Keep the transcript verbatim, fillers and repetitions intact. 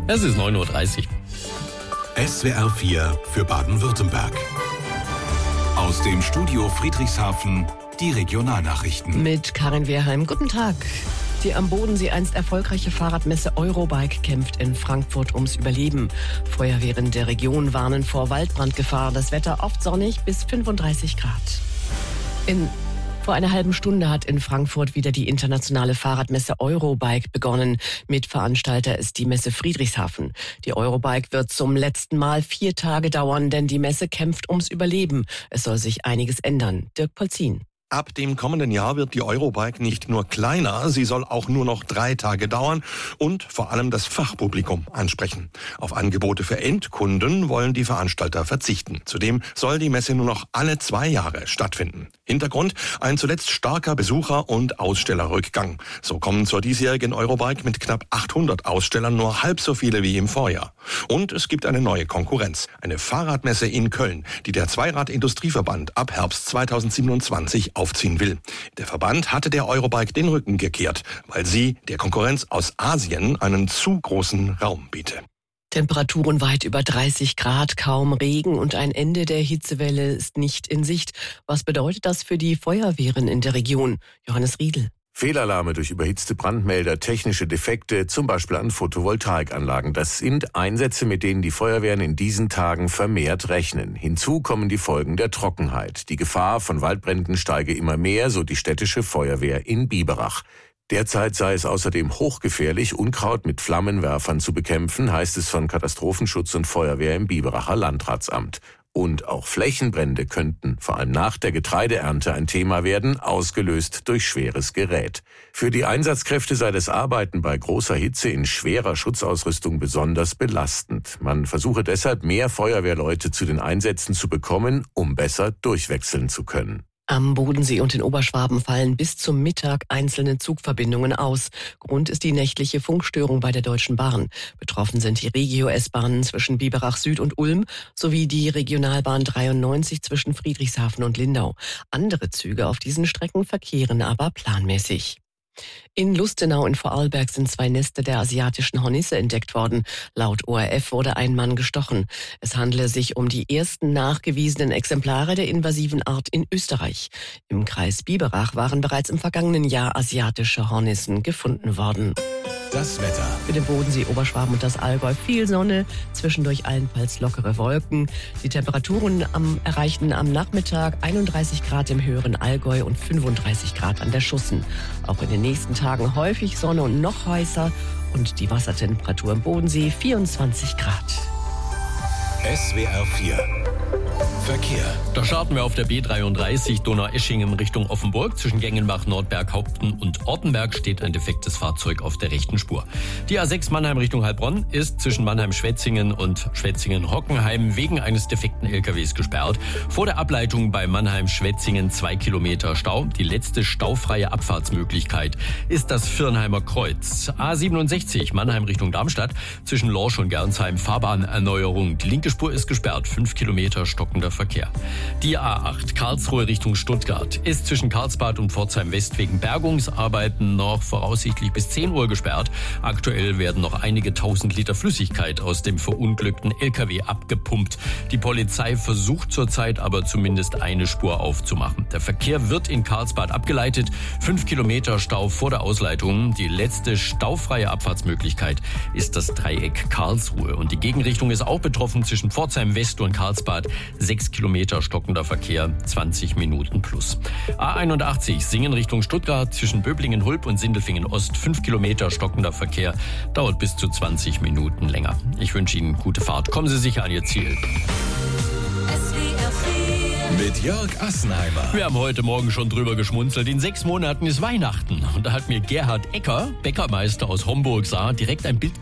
Es ist neun Uhr dreißig. S W R vier für Baden-Württemberg. Aus dem Studio Friedrichshafen die Regionalnachrichten. Mit Karin Wehrheim. Guten Tag. Die am Bodensee einst erfolgreiche Fahrradmesse Eurobike kämpft in Frankfurt ums Überleben. Feuerwehren der Region warnen vor Waldbrandgefahr. Das Wetter oft sonnig bis fünfunddreißig Grad. In Vor einer halben Stunde hat in Frankfurt wieder die internationale Fahrradmesse Eurobike begonnen. Mitveranstalter ist die Messe Friedrichshafen. Die Eurobike wird zum letzten Mal vier Tage dauern, denn die Messe kämpft ums Überleben. Es soll sich einiges ändern. Dirk Polzin. Ab dem kommenden Jahr wird die Eurobike nicht nur kleiner, sie soll auch nur noch drei Tage dauern und vor allem das Fachpublikum ansprechen. Auf Angebote für Endkunden wollen die Veranstalter verzichten. Zudem soll die Messe nur noch alle zwei Jahre stattfinden. Hintergrund: ein zuletzt starker Besucher- und Ausstellerrückgang. So kommen zur diesjährigen Eurobike mit knapp achthundert Ausstellern nur halb so viele wie im Vorjahr. Und es gibt eine neue Konkurrenz. Eine Fahrradmesse in Köln, die der Zweirad-Industrieverband ab Herbst zweitausendsiebenundzwanzig aufziehen will. Der Verband hatte der Eurobike den Rücken gekehrt, weil sie der Konkurrenz aus Asien einen zu großen Raum biete. Temperaturen weit über dreißig Grad, kaum Regen und ein Ende der Hitzewelle ist nicht in Sicht. Was bedeutet das für die Feuerwehren in der Region? Johannes Riedel. Fehlalarme durch überhitzte Brandmelder, technische Defekte, zum Beispiel an Photovoltaikanlagen. Das sind Einsätze, mit denen die Feuerwehren in diesen Tagen vermehrt rechnen. Hinzu kommen die Folgen der Trockenheit. Die Gefahr von Waldbränden steige immer mehr, so die städtische Feuerwehr in Biberach. Derzeit sei es außerdem hochgefährlich, Unkraut mit Flammenwerfern zu bekämpfen, heißt es von Katastrophenschutz und Feuerwehr im Biberacher Landratsamt. Und auch Flächenbrände könnten, vor allem nach der Getreideernte, ein Thema werden, ausgelöst durch schweres Gerät. Für die Einsatzkräfte sei das Arbeiten bei großer Hitze in schwerer Schutzausrüstung besonders belastend. Man versuche deshalb, mehr Feuerwehrleute zu den Einsätzen zu bekommen, um besser durchwechseln zu können. Am Bodensee und in Oberschwaben fallen bis zum Mittag einzelne Zugverbindungen aus. Grund ist die nächtliche Funkstörung bei der Deutschen Bahn. Betroffen sind die Regio-S-Bahnen zwischen Biberach Süd und Ulm sowie die Regionalbahn dreiundneunzig zwischen Friedrichshafen und Lindau. Andere Züge auf diesen Strecken verkehren aber planmäßig. In Lustenau in Vorarlberg sind zwei Nester der asiatischen Hornisse entdeckt worden. Laut O R F wurde ein Mann gestochen. Es handele sich um die ersten nachgewiesenen Exemplare der invasiven Art in Österreich. Im Kreis Biberach waren bereits im vergangenen Jahr asiatische Hornissen gefunden worden. Das Wetter. Für den Bodensee, Oberschwaben und das Allgäu viel Sonne, zwischendurch allenfalls lockere Wolken. Die Temperaturen am, erreichen am Nachmittag einunddreißig Grad im höheren Allgäu und fünfunddreißig Grad an der Schussen. Auch in den nächsten Tagen häufig Sonne und noch heißer und die Wassertemperatur im Bodensee vierundzwanzig Grad. S W R vier Verkehr. Da starten wir auf der B dreiunddreißig Donaueschingen Richtung Offenburg. Zwischen Gengenbach, Nordberg, Haupten und Ortenberg steht ein defektes Fahrzeug auf der rechten Spur. Die A sechs Mannheim Richtung Heilbronn ist zwischen Mannheim-Schwetzingen und Schwetzingen-Hockenheim wegen eines defekten L K Ws gesperrt. Vor der Ableitung bei Mannheim-Schwetzingen zwei Kilometer Stau. Die letzte staufreie Abfahrtsmöglichkeit ist das Virnheimer Kreuz. A siebenundsechzig Mannheim Richtung Darmstadt zwischen Lorsch und Gernsheim Fahrbahnerneuerung. Die linke Spur ist gesperrt, fünf Kilometer stockender Verkehr. Die A acht Karlsruhe Richtung Stuttgart ist zwischen Karlsbad und Pforzheim West wegen Bergungsarbeiten noch voraussichtlich bis zehn Uhr gesperrt. Aktuell werden noch einige tausend Liter Flüssigkeit aus dem verunglückten L K W abgepumpt. Die Polizei versucht zurzeit aber zumindest eine Spur aufzumachen. Der Verkehr wird in Karlsbad abgeleitet. Fünf Kilometer Stau vor der Ausleitung. Die letzte staufreie Abfahrtsmöglichkeit ist das Dreieck Karlsruhe. Und die Gegenrichtung ist auch betroffen zwischen Pforzheim West und Karlsbad. Sechs Kilometer stockender Verkehr, zwanzig Minuten plus. A einundachtzig Singen Richtung Stuttgart zwischen Böblingen-Hulb und Sindelfingen-Ost. fünf Kilometer stockender Verkehr, dauert bis zu zwanzig Minuten länger. Ich wünsche Ihnen gute Fahrt. Kommen Sie sicher an Ihr Ziel. Mit Jörg Assenheimer. Wir haben heute Morgen schon drüber geschmunzelt. In sechs Monaten ist Weihnachten. Und da hat mir Gerhard Ecker, Bäckermeister aus Homburg, sah direkt ein Bild